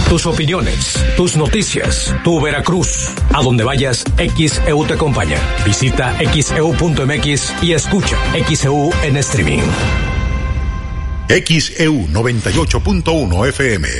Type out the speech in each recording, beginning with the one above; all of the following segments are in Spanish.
Tus opiniones, tus noticias, tu Veracruz. A donde vayas, XEU te acompaña. Visita xeu.mx y escucha XEU en streaming. XEU 98.1 FM.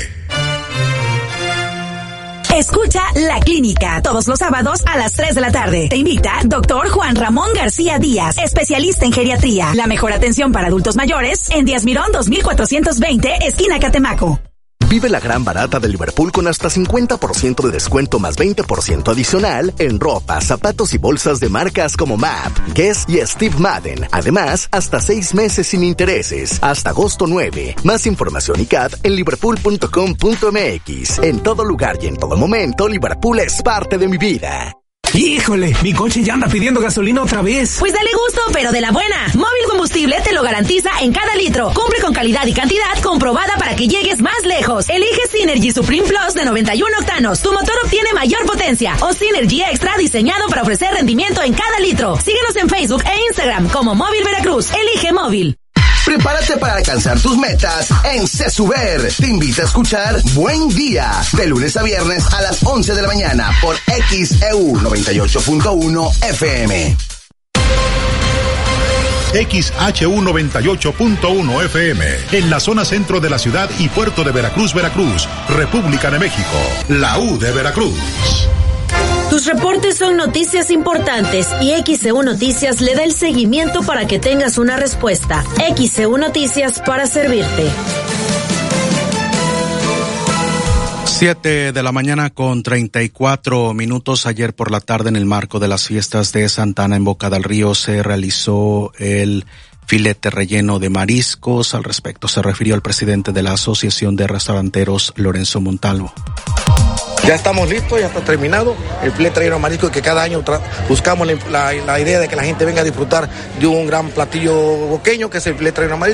Escucha La Clínica todos los sábados a las 3 de la tarde. Te invita Dr. Juan Ramón García Díaz, especialista en geriatría. La mejor atención para adultos mayores en Díaz Mirón 2420, esquina Catemaco. Vive la gran barata de Liverpool con hasta 50% de descuento más 20% adicional en ropa, zapatos y bolsas de marcas como MAP, Guess y Steve Madden. Además, hasta 6 meses sin intereses, hasta agosto 9. Más información y CAT en liverpool.com.mx. En todo lugar y en todo momento, Liverpool es parte de mi vida. ¡Híjole! Mi coche ya anda pidiendo gasolina otra vez. Pues dale gusto, pero de la buena. Móvil Combustible te lo garantiza en cada litro. Cumple con calidad y cantidad comprobada para que llegues más lejos. Elige Synergy Supreme Plus de 91 octanos. Tu motor obtiene mayor potencia. O Synergy Extra diseñado para ofrecer rendimiento en cada litro. Síguenos en Facebook e Instagram como Móvil Veracruz. Elige Móvil. Prepárate para alcanzar tus metas en CESUBER. Te invita a escuchar Buen Día de lunes a viernes a las 11 de la mañana por XEU 98.1 FM. XHU 98.1 FM, en la zona centro de la ciudad y puerto de Veracruz, Veracruz, República de México, la U de Veracruz. Tus reportes son noticias importantes y XEU Noticias le da el seguimiento para que tengas una respuesta. XEU Noticias para servirte. 7 de la mañana con 34 minutos. Ayer por la tarde, en el marco de las fiestas de Santa Ana en Boca del Río, se realizó el filete relleno de mariscos. Al respecto se refirió el presidente de la Asociación de Restauranteros, Lorenzo Montalvo. Ya estamos listos, ya está terminado el filete relleno de marisco, que cada año buscamos la idea de que la gente venga a disfrutar de un gran platillo boqueño, que es el filete relleno de marisco.